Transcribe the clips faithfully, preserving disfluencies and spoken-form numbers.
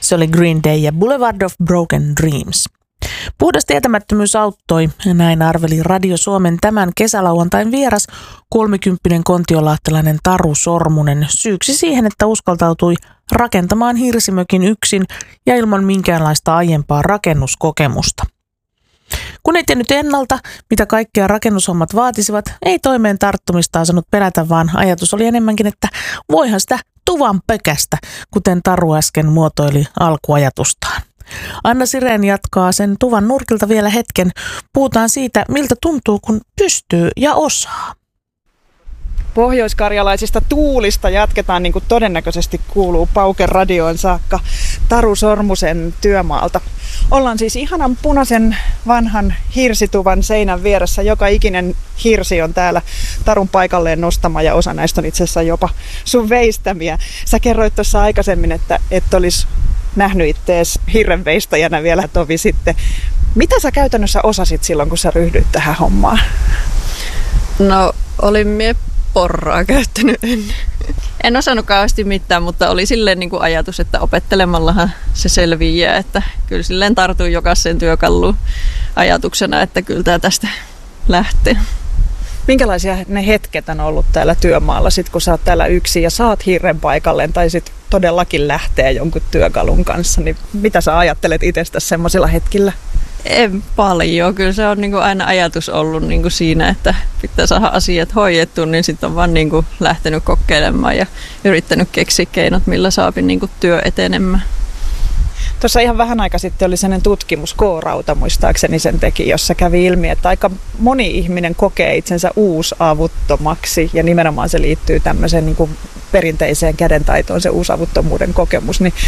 Se oli Green Day ja Boulevard of Broken Dreams. Puhdas tietämättömyys auttoi, näin arveli Radio Suomen tämän kesälauantain vieras, kolmekymppinen kontiolahtelainen Taru Sormunen, syyksi siihen, että uskaltautui rakentamaan hirsimökin yksin ja ilman minkäänlaista aiempaa rakennuskokemusta. Kun ei tiennyt ennalta, mitä kaikkea rakennushommat vaatisivat, ei toimeen tarttumista saanut pelätä, vaan ajatus oli enemmänkin, että voihan sitä tuvan pökästä, kuten Taru äsken muotoili alkuajatustaan. Anna Sirén jatkaa sen tuvan nurkilta vielä hetken. Puhutaan siitä, miltä tuntuu, kun pystyy ja osaa. Pohjoiskarjalaisista tuulista jatketaan, niin kuin todennäköisesti kuuluu Pauken radioon saakka, Taru Sormusen työmaalta. Ollaan siis ihanan punaisen vanhan hirsituvan seinän vieressä. Joka ikinen hirsi on täällä Tarun paikalleen nostama ja osa näistä on itse asiassa jopa sun veistämiä. Sä kerroit tuossa aikaisemmin, että et olisi nähnyt ittees hirrenveistäjänä vielä tovi sitten. Mitä sä käytännössä osasit silloin, kun sä ryhdyit tähän hommaan? No, olin mie porraa käyttänyt ennen. En osannut kauheasti mitään, mutta oli silleen niin kuin ajatus, että opettelemallahan se selviää, että kyllä silleen tartuin jokaiseen työkaluun ajatuksena, että kyllä tämä tästä lähtee. Minkälaisia ne hetket on ollut täällä työmaalla, sit kun sä oot täällä yksin ja saat hirren paikalleen tai sit todellakin lähtee jonkun työkalun kanssa, niin mitä sä ajattelet itsestäsi semmoisilla hetkillä? En paljon. Kyllä se on niin kuin aina ajatus ollut niin kuin siinä, että pitää saada asiat hoidettua, niin sitten on vaan niin kuin lähtenyt kokeilemaan ja yrittänyt keksiä keinot, millä saapi niin kuin työ etenemään. Tuossa ihan vähän aika sitten oli sellainen tutkimus, K-Rauta muistaakseni sen teki, jossa kävi ilmi, että aika moni ihminen kokee itsensä uusavuttomaksi ja nimenomaan se liittyy tämmöiseen niin kuin perinteiseen kädentaitoon, se uusavuttomuuden kokemus. Niin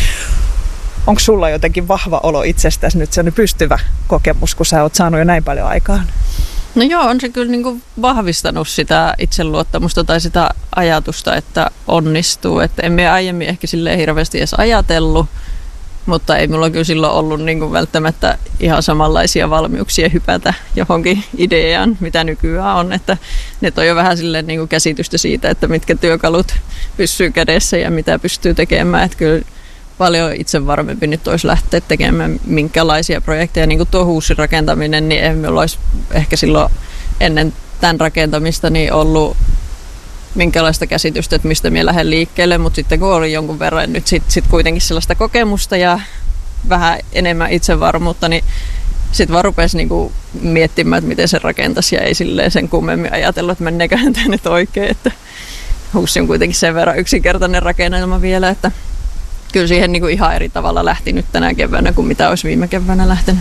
onko sulla jotenkin vahva olo itsestäsi nyt sellainen pystyvä kokemus, kun sä oot saanut jo näin paljon aikaan? No joo, on se kyllä niin kuin vahvistanut sitä itseluottamusta tai sitä ajatusta, että onnistuu. Että en minä aiemmin ehkä silleen hirveästi edes ajatellut, mutta ei mulla kyllä silloin ollut niin kuin välttämättä ihan samanlaisia valmiuksia hypätä johonkin ideaan, mitä nykyään on. Että ne toi jo vähän silleen niin kuin käsitystä siitä, että mitkä työkalut pysyy kädessä ja mitä pystyy tekemään. Että kyllä paljon itse varmempi nyt olisi lähteä tekemään minkälaisia projekteja. Niin kuin tuo huusin rakentaminen, niin ei minulla olisi ehkä silloin ennen tämän rakentamista niin ollut minkälaista käsitystä, että mistä minä lähden liikkeelle, mutta sitten kun oli jonkun verran nyt sit, sit kuitenkin sellaista kokemusta ja vähän enemmän itsevarmuutta, niin sitten vaan rupesi niinku miettimään, että miten se rakentaisi ja ei silleen sen kummemmin ajatellut, että menneeköhän tämä nyt oikein, että huussi on kuitenkin sen verran yksinkertainen rakennelma vielä, että kyllä siihen niinku ihan eri tavalla lähti nyt tänä keväänä kuin mitä olisi viime keväänä lähtenyt.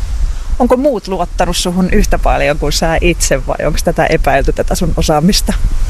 Onko muut luottanut suhun yhtä paljon kuin sä itse vai onko tätä epäilty, tätä sun osaamista?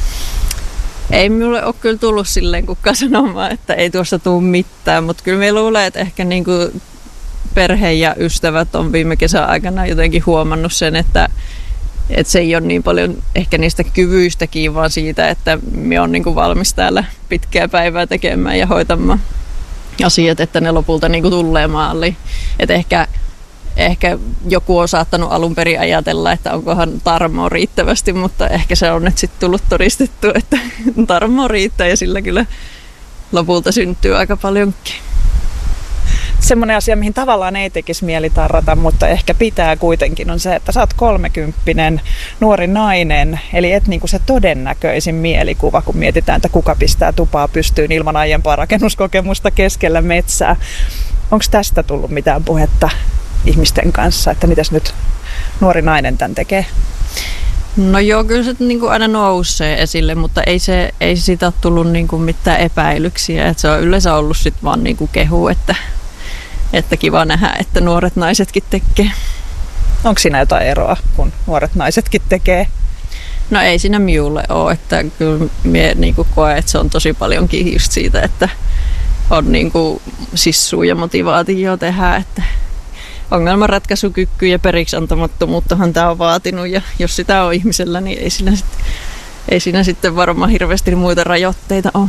Ei minulle ole kyllä tullut silleen kukaan sanomaan, että ei tuosta tule mitään, mutta kyllä me luulen, että ehkä niin kuin perhe ja ystävät on viime kesän aikana jotenkin huomannut sen, että, että se ei ole niin paljon ehkä niistä kyvyistäkin, vaan siitä, että me on niin kuin valmis täällä pitkää päivää tekemään ja hoitamaan asiat, että ne lopulta niin kuin tulee maaliin. Että ehkä Ehkä joku on saattanut alun perin ajatella, että onkohan tarmoa riittävästi, mutta ehkä se on nyt sitten tullut todistettu, että tarmoa riittää ja sillä kyllä lopulta syntyy aika paljonkin. Semmoinen asia, mihin tavallaan ei tekisi mieli tarrata, mutta ehkä pitää kuitenkin, on se, että sä oot kolmekymppinen nuori nainen, eli et niinku se todennäköisin mielikuva, kun mietitään, että kuka pistää tupaa pystyyn ilman aiempaa rakennuskokemusta keskellä metsää. Onko tästä tullut mitään puhetta ihmisten kanssa, että mitäs nyt nuori nainen tämän tekee? No joo, kyllä se niin kuin aina nousee esille, mutta ei, se, ei siitä ole tullut niin kuin mitään epäilyksiä. Että se on yleensä ollut sit vaan niin kuin kehu, että, että kiva nähdä, että nuoret naisetkin tekee. Onko siinä jotain eroa, kun nuoret naisetkin tekee? No ei siinä minulle ole, että kyllä minä niin kuin koen, että se on tosi paljonkin just siitä, että on niin kuin sissua ja motivaatio tehdä, että ongelmanratkaisukykyä ja periksi antamattomuuttahan tämä on vaatinut ja jos sitä on ihmisellä, niin ei siinä, sit, ei siinä sitten varmaan hirveästi muita rajoitteita ole.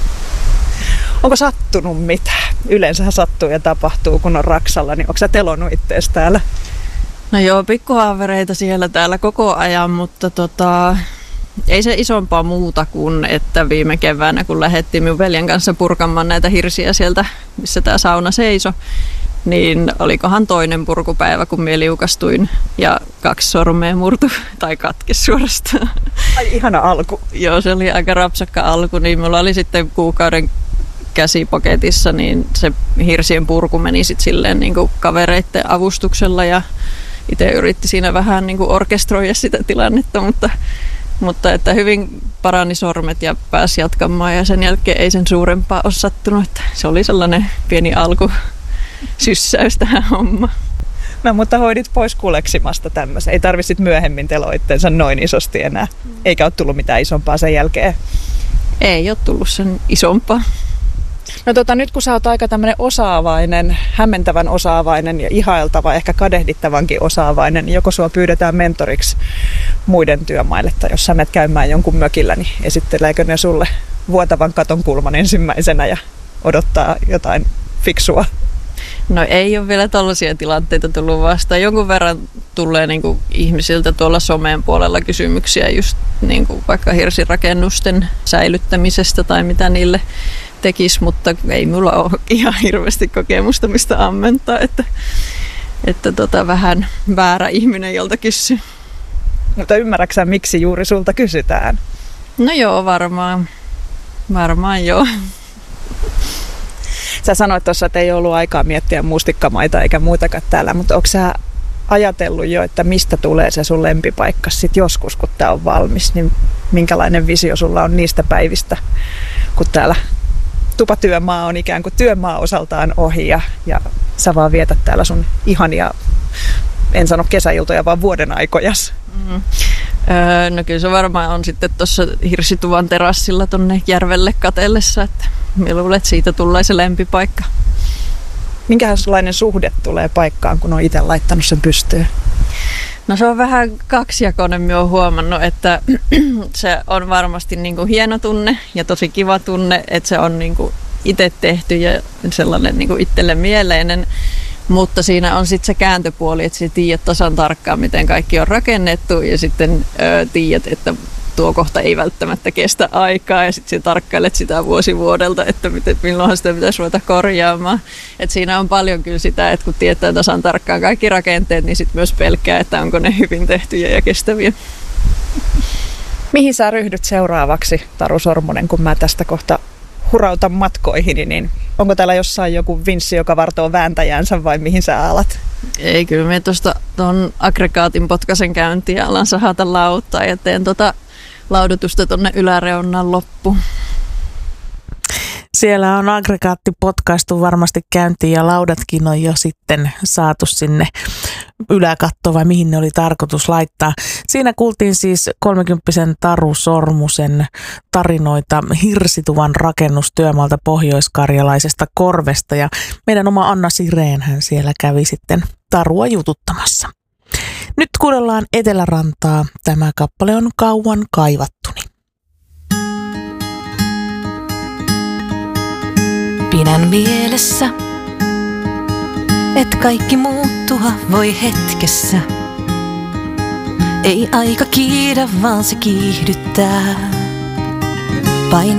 Onko sattunut mitään? Yleensähän sattuu ja tapahtuu, kun on Raksalla, niin onko sä telonnut ittees täällä? No joo, pikkuhaavereita siellä täällä koko ajan, mutta tota, ei se isompaa muuta kuin, että viime keväänä, kun lähdettiin minun veljen kanssa purkamaan näitä hirsiä sieltä, missä tämä sauna seisoi, niin olikohan toinen purkupäivä, kun minä liukastuin ja kaksi sormea murtu tai katkesi suorastaan. Ai ihana alku. Joo, se oli aika rapsakka alku, niin minulla oli sitten kuukauden käsipaketissa, niin se hirsien purku meni sitten silleen niin kuin kavereiden avustuksella ja itse yritti siinä vähän niin kuin orkestroida sitä tilannetta, mutta, mutta että hyvin parani sormet ja pääsi jatkamaan ja sen jälkeen ei sen suurempaa ole sattunut, että se oli sellainen pieni alku syssäys tähän hommaan. No mutta hoidit pois kuleksimasta tämmöisen. Ei tarvitsit myöhemmin teloa itteensä noin isosti enää. Eikä ole tullut mitään isompaa sen jälkeen. Ei ole tullut sen isompaa. No tota, nyt kun sä oot aika tämmöinen osaavainen, hämmentävän osaavainen ja ihailtava, ehkä kadehdittavankin osaavainen, niin joko sua pyydetään mentoriksi muiden työmaille, tai jos sä menet käymään jonkun mökillä, niin esitteleekö ne sulle vuotavan katon kulman ensimmäisenä ja odottaa jotain fiksua? No ei ole vielä tällaisia tilanteita tullut vastaan. Jonkun verran tulee niin kuin ihmisiltä tuolla someen puolella kysymyksiä just niin kuin vaikka hirsirakennusten säilyttämisestä tai mitä niille tekisi, mutta ei mulla ole ihan hirveästi kokemusta mistä ammentaa, että, että tota, vähän väärä ihminen jolta kysyy. Mutta ymmärräksä, miksi juuri sulta kysytään? No joo, varmaan. Varmaan joo. Sä sanoit tuossa, että ei ollut aikaa miettiä mustikkamaita eikä muutakaan täällä, mutta onko sä ajatellut jo, että mistä tulee se sun lempipaikka sit joskus, kun tää on valmis, niin minkälainen visio sulla on niistä päivistä, kun täällä tupatyömaa on ikään kuin työmaa osaltaan ohi ja, ja sä vaan vietät täällä sun ihania, en sano kesäiltoja, vaan vuoden aikojas. Mm. Öö, no kyllä se varmaan on sitten tuossa hirsituvan terassilla tonne järvelle katellessa, että minä luulen, että siitä tulee se lempipaikka. Minkälainen suhde tulee paikkaan, kun on itse laittanut sen pystyyn? No se on vähän kaksijakoinen, minä olen huomannut, että se on varmasti niin kuin hieno tunne ja tosi kiva tunne, että se on niin kuin itse tehty ja sellainen niin kuin itselle mieleinen. Mutta siinä on sitten se kääntöpuoli, että sä tiedät tasan tarkkaan, miten kaikki on rakennettu ja sitten ö, tiedät, että tuo kohta ei välttämättä kestä aikaa ja sitten sä tarkkailet sitä vuosi vuodelta, että miten, milloinhan sitä pitäisi ruveta korjaamaan. Et siinä on paljon kyllä sitä, että kun tietää tasan tarkkaan kaikki rakenteet, niin sitten myös pelkää, että onko ne hyvin tehtyjä ja kestäviä. Mihin sä ryhdyt seuraavaksi, Taru Sormunen, kun mä tästä kohta hurautan matkoihini, niin onko täällä jossain joku vinssi, joka vartoo vääntäjänsä vai mihin sä alat? Ei, kyllä minä tuosta tuon aggregaatin potkasen käyntiin ja alan sahata lauttaa ja teen tuota laudotusta tuonne yläreunnan loppuun. Siellä on aggregaatti potkaistu varmasti käyntiin ja laudatkin on jo sitten saatu sinne yläkattoon vai mihin ne oli tarkoitus laittaa. Siinä kuultiin siis kolmekymppisen Taru Sormusen tarinoita hirsituvan rakennustyömaalta pohjoiskarjalaisesta Korvesta ja meidän oma Anna Sireen hän siellä kävi sitten Tarua jututtamassa. Nyt kuunnellaan Etelärantaa. Tämä kappale on Kauan kaivattuni. Pidän mielessä, et kaikki muuttua voi hetkessä. Ei aika kiidä, vaan se kiihdyttää. Pain